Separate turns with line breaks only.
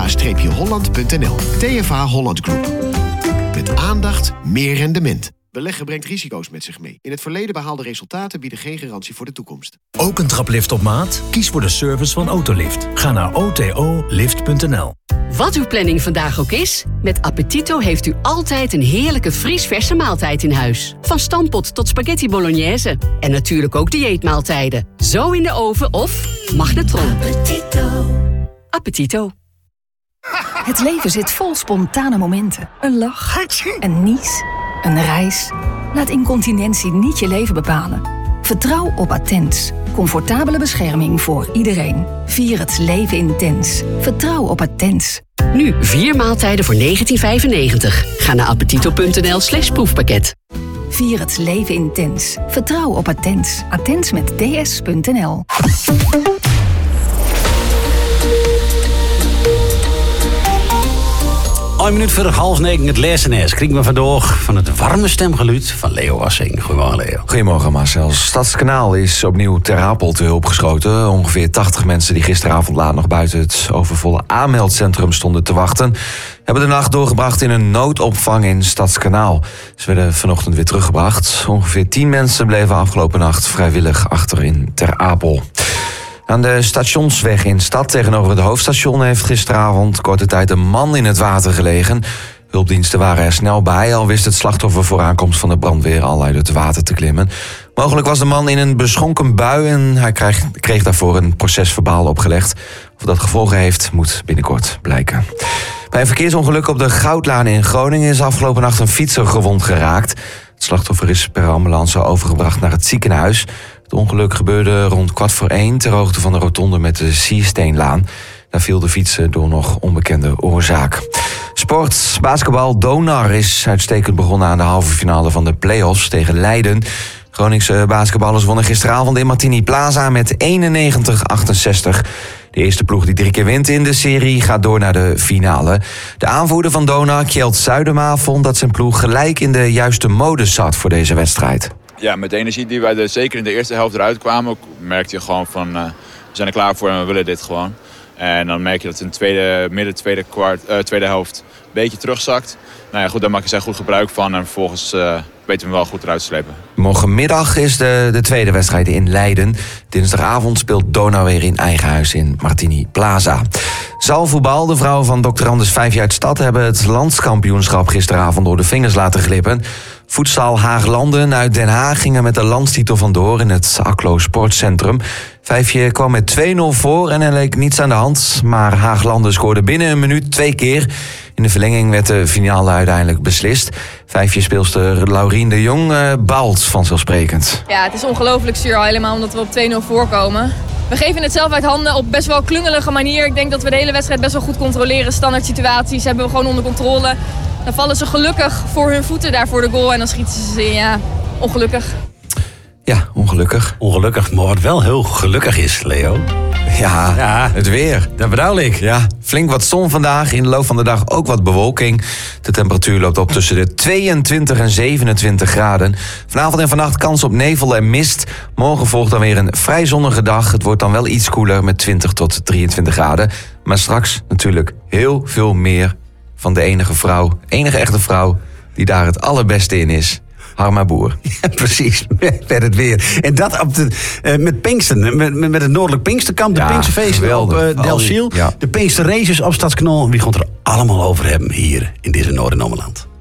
tfa-holland.nl. TFA Holland Group. Met aandacht, meer rendement. Beleggen brengt risico's met zich mee. In het verleden behaalde resultaten bieden geen garantie voor de toekomst.
Ook een traplift op maat? Kies voor de service van Autolift. Ga naar otolift.nl.
Wat uw planning vandaag ook is, met Appetito heeft u altijd een heerlijke vriesverse maaltijd in huis. Van stampot tot spaghetti bolognese. En natuurlijk ook dieetmaaltijden. Zo in de oven of magnetron. Appetito. Appetito.
Het leven zit vol spontane momenten. Een lach, een nies, een reis. Laat incontinentie niet je leven bepalen. Vertrouw op Attens. Comfortabele bescherming voor iedereen. Vier het leven intens. Vertrouw op Attens.
Nu 4 maaltijden voor €19,95. Ga naar appetito.nl/proefpakket.
Vier het leven intens. Vertrouw op Attens. Attens met ds.nl.
Een minuut voor 8:30 het lesenes. Kriegen we vandaag van het warme stemgeluid van Leo Wassing. Goedemorgen, Leo.
Goedemorgen, Marcel. Stadskanaal is opnieuw ter Apel te hulp geschoten. Ongeveer 80 mensen die gisteravond laat nog buiten het overvolle aanmeldcentrum stonden te wachten, hebben de nacht doorgebracht in een noodopvang in Stadskanaal. Ze werden vanochtend weer teruggebracht. Ongeveer 10 mensen bleven afgelopen nacht vrijwillig achter in Ter Apel. Aan de stationsweg in Stad tegenover het hoofdstation heeft gisteravond korte tijd een man in het water gelegen. Hulpdiensten waren er snel bij, al wist het slachtoffer voor aankomst van de brandweer al uit het water te klimmen. Mogelijk was de man in een beschonken bui en hij kreeg daarvoor een procesverbaal opgelegd. Of dat gevolgen heeft, moet binnenkort blijken. Bij een verkeersongeluk op de Goudlaan in Groningen is afgelopen nacht een fietser gewond geraakt. Het slachtoffer is per ambulance overgebracht naar het ziekenhuis. Het ongeluk gebeurde rond 1:15 ter hoogte van de rotonde met de Siersteenlaan. Daar viel de fietser door nog onbekende oorzaak. Sport, basketbal. Donar is uitstekend begonnen aan de halve finale van de play-offs tegen Leiden. Groningse basketballers wonnen gisteravond in Martini Plaza met 91-68. De eerste ploeg die 3 keer wint in de serie gaat door naar de finale. De aanvoerder van Donar, Kjeld Zuidema, vond dat zijn ploeg gelijk in de juiste modus zat voor deze wedstrijd.
Ja, met de energie die wij zeker in de eerste helft eruit kwamen, merkte je gewoon van we zijn er klaar voor en we willen dit gewoon. En dan merk je dat het in tweede helft een beetje terugzakt. Nou ja, goed, daar maak je zij goed gebruik van en vervolgens weten we hem wel goed eruit te slepen. Morgenmiddag is de tweede wedstrijd in Leiden. Dinsdagavond speelt Donar weer in eigen huis in Martini Plaza. Zaalvoetbal, de vrouwen van Dr. Anders 5 uit Stad hebben het landskampioenschap gisteravond door de vingers laten glippen. Voedsel Haaglanden uit Den Haag gingen met de landstitel vandoor in het Aklo Sportcentrum. Vijfje kwam met 2-0 voor en er leek niets aan de hand. Maar Haaglanden scoorde binnen een minuut 2 keer. In de verlenging werd de finale uiteindelijk beslist. Vijfje-speelster Laurien de Jong baalt vanzelfsprekend.
Ja, het is ongelooflijk zuur, al helemaal omdat we op 2-0 voorkomen. We geven het zelf uit handen op best wel klungelige manier. Ik denk dat we de hele wedstrijd best wel goed controleren. Standaard situaties hebben we gewoon onder controle. Dan vallen ze gelukkig voor hun voeten daar voor de goal en dan schieten ze in. Ja, ongelukkig.
Ja, ongelukkig.
Ongelukkig, maar wat wel heel gelukkig is, Leo.
Ja, het weer.
Dat bedoel ik.
Ja, flink wat zon vandaag. In de loop van de dag ook wat bewolking. De temperatuur loopt op tussen de 22 en 27 graden. Vanavond en vannacht kans op nevel en mist. Morgen volgt dan weer een vrij zonnige dag. Het wordt dan wel iets koeler met 20 tot 23 graden. Maar straks natuurlijk heel veel meer van de enige echte vrouw die daar het allerbeste in is. Harma Boer.
Ja, precies. Met het weer. En dat met Pinksten. Met het Noordelijk Pinksterkamp. De Pinksterfeesten op Delfziel. Ja. De Pinkster Races op Stadskanaal. Wie gaat er allemaal over hebben hier in deze Noord- en Ommeland.